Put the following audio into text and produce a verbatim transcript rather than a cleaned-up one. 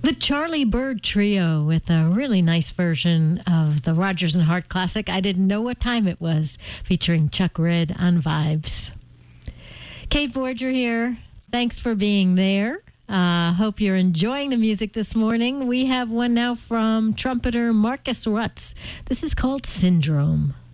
The Charlie Bird Trio with a really nice version of the Rodgers and Hart classic, I Didn't Know What Time It Was, featuring Chuck Red on Vibes. Kate Borger here. Thanks for being there. Uh, hope you're enjoying the music this morning. We have one now from trumpeter Marcus Rutz. This is called Syndrome.